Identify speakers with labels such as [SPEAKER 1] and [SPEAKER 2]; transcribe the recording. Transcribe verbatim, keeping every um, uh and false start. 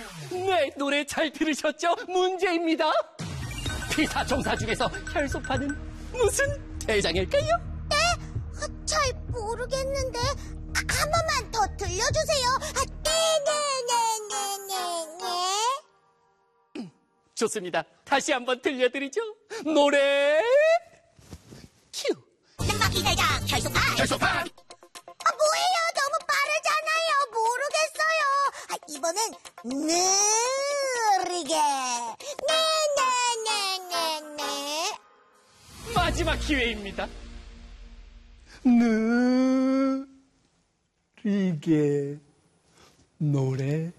[SPEAKER 1] 네, 노래 잘 들으셨죠? 문제입니다. 피사 종사 중에서 혈소판은 무슨 대장일까요?
[SPEAKER 2] 네? 아, 잘 모르겠는데 아, 한 번만 더 들려주세요. 아, 네네네네네.
[SPEAKER 1] 좋습니다. 다시 한번 들려드리죠. 노래 큐.
[SPEAKER 2] 짱막이 대장 혈소판.
[SPEAKER 1] 혈소판.
[SPEAKER 2] 아, 뭐예요? 너무 빠르잖아요. 모르겠어요. 아, 이번엔 느리게. 네네네네네.
[SPEAKER 1] 마지막 기회입니다. 느리게 노래